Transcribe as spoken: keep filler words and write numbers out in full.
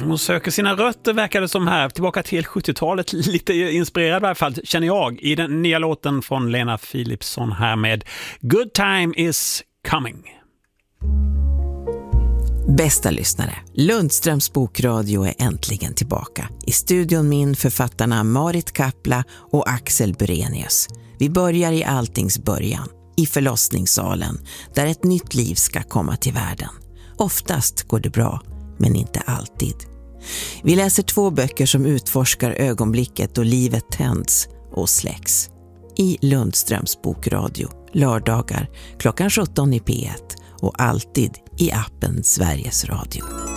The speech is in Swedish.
Hon söker sina rötter, verkar det som här. Tillbaka till sjuttiotalet, lite inspirerad i alla fall, känner jag, i den nya låten från Lena Philipsson här med Good Time Is Coming. Bästa lyssnare, Lundströms bokradio är äntligen tillbaka. I studion min författarna Marit Kapla och Axel Burenius. Vi börjar i alltings början, i förlossningssalen, där ett nytt liv ska komma till världen. Oftast går det bra, men inte alltid. Vi läser två böcker som utforskar ögonblicket då livet tänds och släcks. I Lundströms bokradio, lördagar klockan sjutton i P ett och alltid i appen Sveriges Radio.